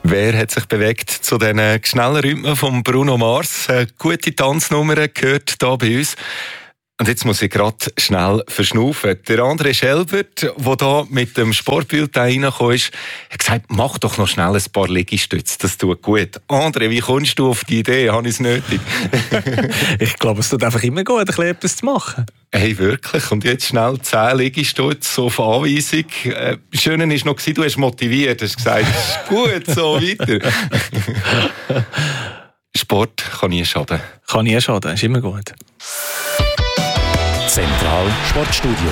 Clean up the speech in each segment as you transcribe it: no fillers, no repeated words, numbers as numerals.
Wer hat sich bewegt zu den schnellen Rhythmen von Bruno Mars? Gute Tanznummer gehört hier bei uns. Und jetzt muss ich gerade schnell verschnaufen. Der André Schelbert, der hier mit dem Sportbild reingekommen ist, hat gesagt, mach doch noch schnell ein paar Liegestütze, das tut gut. André, wie kommst du auf die Idee? Habe ich es nötig? Ich glaube, es tut einfach immer gut, ein bisschen etwas zu machen. Hey, wirklich? Und jetzt schnell 10 Liegestütze auf Anweisung. Das Schöne war noch, du hast motiviert, hast gesagt, ist gut, so weiter. Sport kann nie schaden. Kann nie schaden, ist immer gut. Zentral Sportstudio.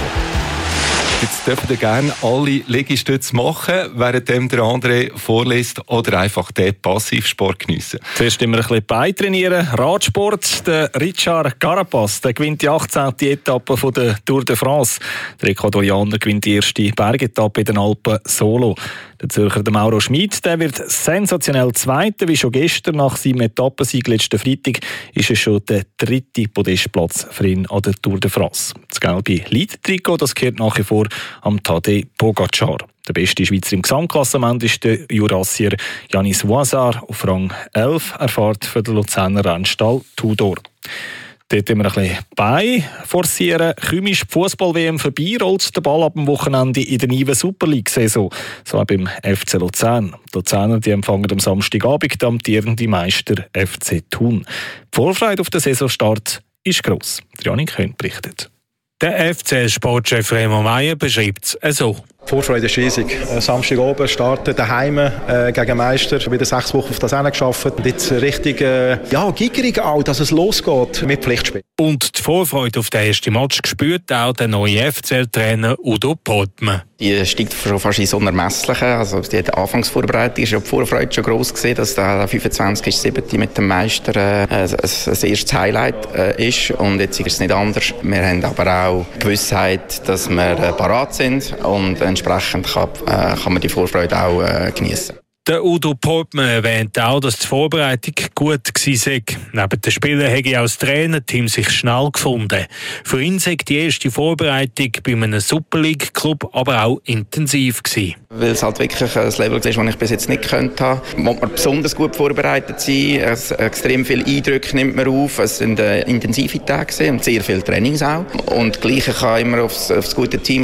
Jetzt dürfen ihr gerne alle Liegestütze machen, während der André vorliest, oder einfach den Passivsport geniessen. Zuerst immer ein bisschen Bein trainieren. Radsport. Der Richard Carapaz, der gewinnt die 18. Etappe von der Tour de France. Der Ecuadorianer gewinnt die erste Bergetappe in den Alpen solo. Der Zürcher Mauro Schmid, der wird sensationell Zweiter, wie schon gestern. Nach seinem Etappensieg letzten Freitag ist es schon der 3. Podestplatz für ihn an der Tour de France. Das gelbe Lead-Trikot, das gehört nach wie vor am Tadej Pogacar. Der beste Schweizer im Gesamtklassement ist der Jurassier Yanis Voisard. Auf Rang 11 erfahrt für den Luzerner Rennstall Tudor. Dort haben wir ein bisschen Bein forcieren. Chymisch Fußball-WM vorbei, rollt der Ball ab dem Wochenende in der neuen Super League-Saison. So auch beim FC Luzern. Die Luzerner die empfangen am Samstagabend den amtierenden Meister FC Thun. Die Vorfreude auf den Saisonstart ist gross. Janik Höhn berichtet. Der FCL-Sportchef Remo Meier beschreibt es so. Die Vorfreude ist riesig. Samstag oben starten daheim gegen Meister. Wieder 6 Wochen auf das hingearbeitet. Und jetzt richtig gierig auch, dass es losgeht mit Pflichtspiel. Und die Vorfreude auf den ersten Match spürt auch der neue FCL-Trainer Udo Portmann. Die steigt schon fast ins Unermessliche. Also die Anfangsvorbereitung ist ja die Vorfreude schon gross gewesen, dass der 25.7. mit dem Meister ein erstes Highlight ist. Und jetzt ist es nicht anders. Wir haben aber auch die Gewissheit, dass wir parat sind und entsprechend kann man die Vorfreude auch genießen. Der Udo Portmann erwähnt auch, dass die Vorbereitung gut war. Neben den Spielern habe auch das Trainerteam sich schnell gefunden. Für ihn sei die erste Vorbereitung bei einem Super League-Club aber auch intensiv gewesen. Weil es halt wirklich ein Level ist, das ich bis jetzt nicht gekannt habe. Muss man besonders gut vorbereitet sein. Extrem viele Eindrücke nimmt man auf. Es sind intensive Tage und sehr viele Trainings auch. Und das Gleiche kann immer auf das gute Team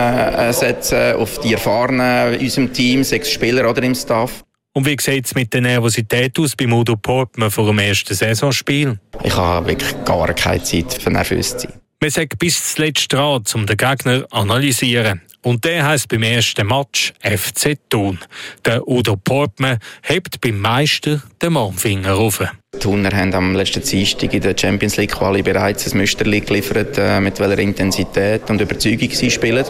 setzen, auf die Erfahrenen in unserem Team, 6 Spieler oder im Staff. Und wie sieht es mit der Nervosität aus bei Udo Portmann vor dem ersten Saisonspiel? Ich habe wirklich gar keine Zeit für nervös zu sein. Man sagt bis zuletzt dran, um den Gegner zu analysieren. Und der heisst beim ersten Match FC Thun. Der Udo Portmann hebt beim Meister den Mannfinger rauf. Die Thuner haben am letzten Dienstag in der Champions League Quali bereits ein Müsterli geliefert, mit welcher Intensität und Überzeugung sie spielen.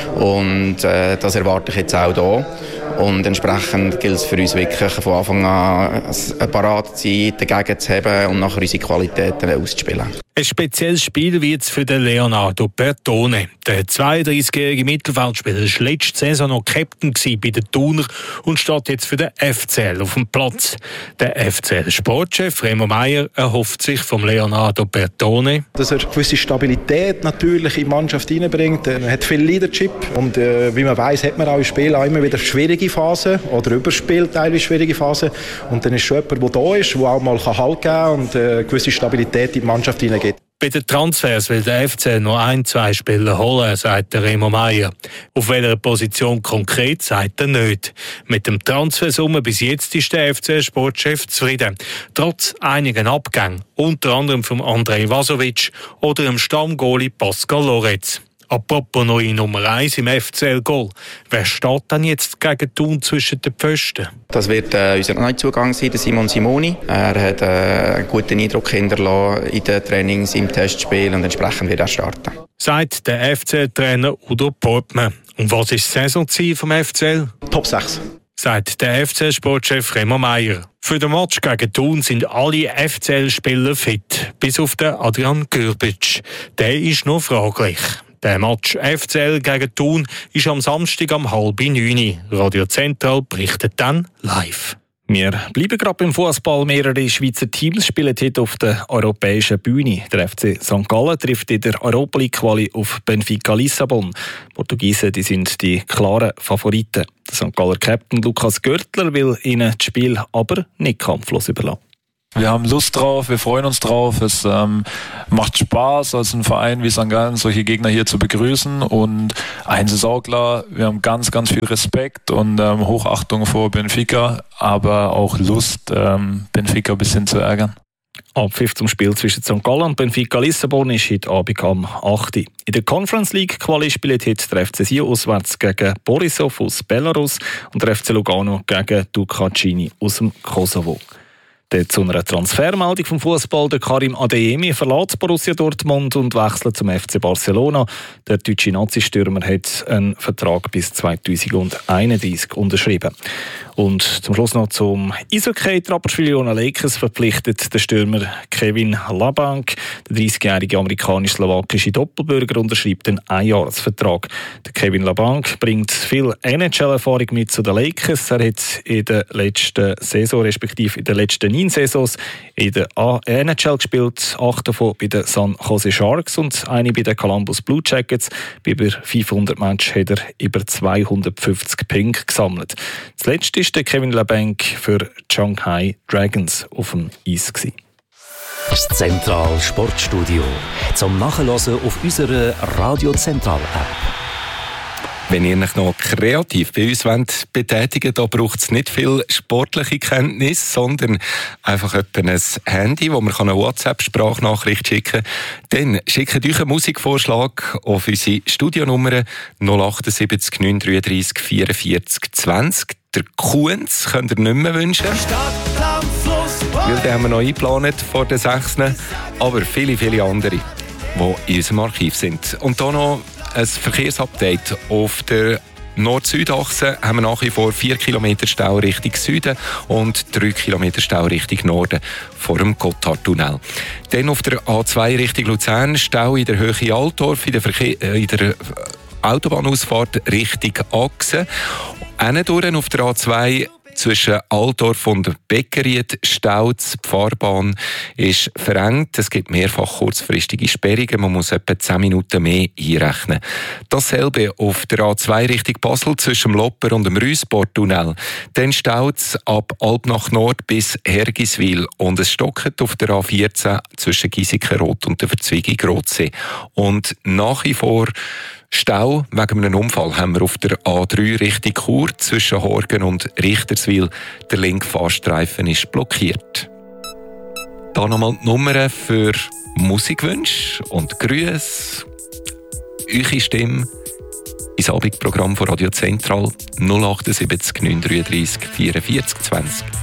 Und das erwarte ich jetzt auch hier. Und entsprechend gilt es für uns wirklich von Anfang an parat zu sein, dagegen zu haben und nachher unsere Qualitäten auszuspielen. Ein spezielles Spiel wird es für den Leonardo Bertone. Der 32-jährige Mittelfeldspieler war letzte Saison noch Captain bei den Thuner und steht jetzt für den FCL auf dem Platz. Der FCL-Sportchef Remo Meier erhofft sich vom Leonardo Bertone, dass er gewisse Stabilität natürlich in die Mannschaft hineinbringt. Er hat viel Leadership und wie man weiss, hat man auch im Spiel auch immer wieder schwierige Phasen oder überspielt teilweise schwierige Phasen. Und dann ist schon jemand, der da ist, der auch mal Halt geben kann und gewisse Stabilität in die Mannschaft hineingeht. Bei den Transfers will der FCL noch 1-2 Spieler holen, sagt der Remo Meier. Auf welcher Position konkret, sagt er nicht. Mit dem Transfersumme bis jetzt ist der FCL-Sportchef zufrieden. Trotz einigen Abgängen, unter anderem von Andrej Vasovic oder dem Stammgoalie Pascal Loretz. Apropos neue Nummer 1 im FCL-Goal. Wer steht denn jetzt gegen Thun zwischen den Pfosten? Das wird unser Neuzugang sein, der Simon Simoni. Er hat einen guten Eindruck hinterlassen in den Trainings, im Testspiel und entsprechend wird er starten. Sagt der FCL-Trainer Udo Portmann. Und was ist das Saisonziel vom FCL? Top 6. Sagt der FCL-Sportchef Remo Meier. Für den Match gegen Thun sind alle FCL-Spieler fit, bis auf den Adrian Gürbic. Der ist noch fraglich. Der Match FCL gegen Thun ist am Samstag um 8:30. Radio Zentral berichtet dann live. Wir bleiben gerade beim Fußball. Mehrere Schweizer Teams spielen heute auf der europäischen Bühne. Der FC St. Gallen trifft in der Europa League Quali auf Benfica Lissabon. Die Portugiesen sind die klaren Favoriten. Der St. Galler Captain Lukas Görtler will ihnen das Spiel aber nicht kampflos überlassen. Wir haben Lust drauf, wir freuen uns drauf. Es macht Spaß, als ein Verein wie St. Gallen solche Gegner hier zu begrüßen. Und eins ist auch klar, wir haben ganz, ganz viel Respekt und Hochachtung vor Benfica, aber auch Lust, Benfica ein bisschen zu ärgern. Abpfiff zum Spiel zwischen St. Gallen und Benfica Lissabon ist heute Abend am 8. In der Conference League Quali spielt heute der FC Sion auswärts gegen Borisov aus Belarus und der FC Lugano gegen Ducacini aus dem Kosovo. Zu einer Transfermeldung vom Fußball. Der Karim Adeyemi verlässt Borussia Dortmund und wechselt zum FC Barcelona. Der deutsche Nazi-Stürmer hat einen Vertrag bis 2031 unterschrieben. Und zum Schluss noch zum Eishockey. Die Rapperswil-Jona Lakers verpflichtet den Stürmer Kevin Labanc. Der 30-jährige amerikanisch-slowakische Doppelbürger unterschreibt einen Einjahresvertrag. Der Kevin Labanc bringt viel NHL-Erfahrung mit zu den Lakers. Er hat in der letzten Saison, respektive in den letzten 9 Saisons in der NHL gespielt, 8 davon bei den San Jose Sharks und eine bei den Columbus Blue Jackets. Bei über 500 Matches hat er über 250 Punkte gesammelt. Das letzte war der Kevin Labanc für Shanghai Dragons auf dem Eis. Das Zentral Sportstudio zum Nachhören auf unserer Radio Zentral App. Wenn ihr euch noch kreativ bei uns betätigen wollt, da braucht es nicht viel sportliche Kenntnis, sondern einfach ein Handy, wo man eine WhatsApp-Sprachnachricht schicken kann. Dann schickt euch einen Musikvorschlag auf unsere Studionummer 078 933 44 20. Der Kunz könnt ihr nicht mehr wünschen. Weil den haben wir noch eingeplant vor den 6. Aber viele, viele andere, die in unserem Archiv sind. Und da noch ein Verkehrsupdate. Auf der Nord-Süd-Achse haben wir nach wie vor 4 Kilometer Stau Richtung Süden und 3 Kilometer Stau Richtung Norden vor dem Gotthardtunnel. Dann auf der A2 Richtung Luzern Stau in der Höhe Altdorf in der Autobahnausfahrt Richtung Achse. Hindurch auf der A2 zwischen Altdorf und Beckeried staut. Die Fahrbahn ist verengt. Es gibt mehrfach kurzfristige Sperrungen. Man muss etwa 10 Minuten mehr einrechnen. Dasselbe auf der A2 Richtung Basel zwischen dem Lopper und dem Rüssportunnel. Dann staut es ab Alpnach Nord bis Hergiswil. Und es stockt auf der A14 zwischen Giesikenroth und der Verzweigung Rotsee. Und nach wie vor Stau wegen einem Unfall haben wir auf der A3 Richtung Chur zwischen Horgen und Richterswil. Der linke Fahrstreifen ist blockiert. Hier nochmal die Nummern für Musikwünsche und Grüße. Eure Stimme ins Abendprogramm von Radio Zentral 078 933 44 20.